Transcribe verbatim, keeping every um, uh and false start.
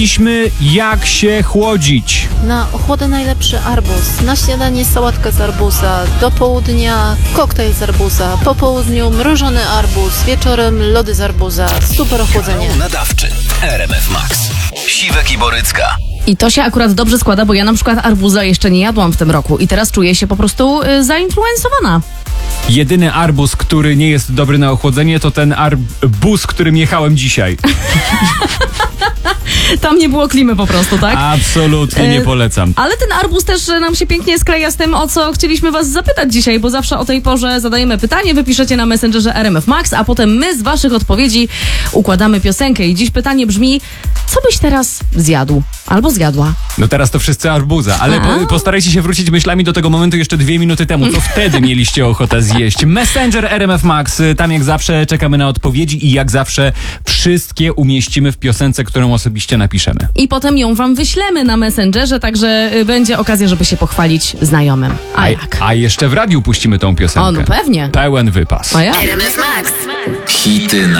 Jak się chłodzić? Na ochłodę najlepszy arbuz. Na śniadanie sałatka z arbuza. Do południa koktajl z arbuza. Po południu mrożony arbuz. Wieczorem lody z arbuza. Super ochłodzenie. Nadawczy R M F Max. Siwek i Borycka. I to się akurat dobrze składa, bo ja na przykład arbuza jeszcze nie jadłam w tym roku i teraz czuję się po prostu y, zainfluensowana. Jedyny arbuz, który nie jest dobry na ochłodzenie, to ten arbuz, którym jechałem dzisiaj. Tam nie było klimy po prostu, tak? Absolutnie nie polecam. Ale ten arbuz też nam się pięknie skleja z tym, o co chcieliśmy was zapytać dzisiaj, bo zawsze o tej porze zadajemy pytanie, wy piszecie na Messengerze R M F Max, a potem my z waszych odpowiedzi układamy piosenkę. I dziś pytanie brzmi, co byś teraz zjadł? Albo zjadła? No teraz to wszyscy arbuza, ale po, postarajcie się wrócić myślami do tego momentu jeszcze dwie minuty temu, co wtedy mieliście ochotę zjeść. Messenger R M F Max, tam jak zawsze czekamy na odpowiedzi i jak zawsze wszystkie umieścimy w piosence, którą osobiście napiszemy. I potem ją wam wyślemy na Messengerze, także y, będzie okazja, żeby się pochwalić znajomym. A jak? A jeszcze w radiu puścimy tą piosenkę. O, no pewnie. Pełen wypas. A jak? Hity na